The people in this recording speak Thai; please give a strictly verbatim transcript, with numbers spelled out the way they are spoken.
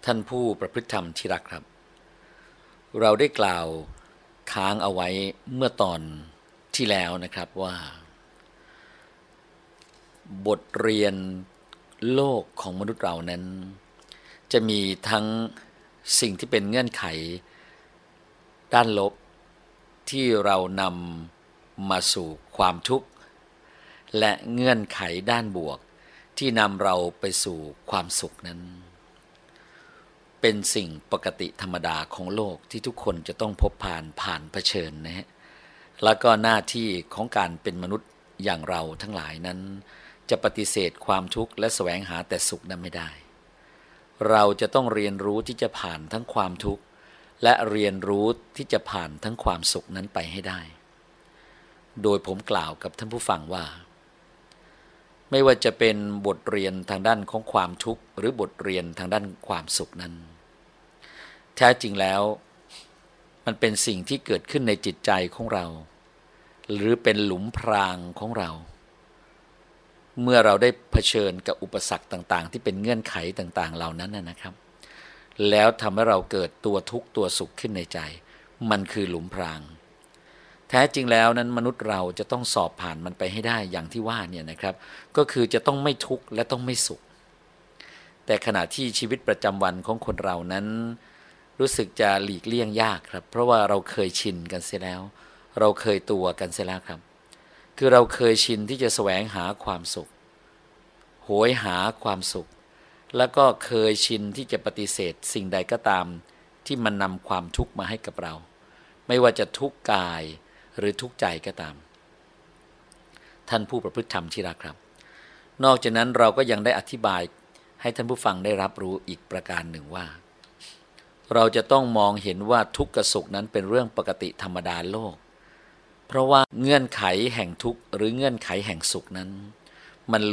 ท่านผู้ประพฤติธรรมที่รักครับเราได้กล่าวค้างเอาไว้เมื่อตอนที่แล้วนะครับว่าบทเรียนโลกของมนุษย์เรานั้นจะมีทั้งสิ่งที่เป็นเงื่อนไขด้านลบที่เรานำมาสู่ความทุกข์และเงื่อนไขด้านบวกที่นำเราไปสู่ความสุขนั้นเป็นสิ่งปกติธรรมดาของโลกที่ทุกคนจะต้องพบผ่านผ่านเผชิญนะฮะแล้วก็หน้าที่ของการเป็นมนุษย์อย่างเราทั้งหลายนั้นจะปฏิเสธความทุกข์และแสวงหาแต่สุขนั้นไม่ได้เราจะต้องเรียนรู้ที่จะผ่านทั้งความทุกข์และเรียนรู้ที่จะผ่านทั้งความสุขนั้นไปให้ได้โดยผมกล่าวกับท่านผู้ฟังว่าไม่ว่าจะเป็นบทเรียนทางด้านของความทุกข์หรือบทเรียนทางด้านความสุขนั้นแท้จริงแล้วมันเป็นสิ่งที่เกิดขึ้นในจิตใจของเราหรือเป็นหลุมพรางของเราเมื่อเราได้เผชิญกับอุปสรรคต่างๆที่เป็นเงื่อนไขต่างๆเหล่านั้นนะครับแล้วทำให้เราเกิดตัวทุกข์ตัวสุขขึ้นในใจมันคือหลุมพรางแท้จริงแล้วนั้นมนุษย์เราจะต้องสอบผ่านมันไปให้ได้อย่างที่ว่าเนี่ยนะครับก็คือจะต้องไม่ทุกข์และต้องไม่สุขแต่ขณะที่ชีวิตประจำวันของคนเรานั้นรู้สึกจะหลีกเลี่ยงยากครับเพราะว่าเราเคยชินกันเสียแล้วเราเคยตัวกันเสียแล้วครับคือเราเคยชินที่จะแสวงหาความสุขโหยหาความสุขแล้วก็เคยชินที่จะปฏิเสธสิ่งใดก็ตามที่มันนำความทุกข์มาให้กับเราไม่ว่าจะทุกข์กายหรือทุกข์ใจก็ตามท่านผู้ประพฤติธรรมที่รักครับนอกจากนั้นเราก็ยังได้อธิบายให้ท่านผู้ฟังได้รับรู้อีกประการหนึ่งว่าเราจะต้องมองเห็นว่าทุกข์กับสุขนั้นเป็นเรื่องปกติธรรมดาโลกเพราะว่าเงื่อนไขแห่งทุกข์หรือเงื่อนไขแห่งสุขนั้นมัน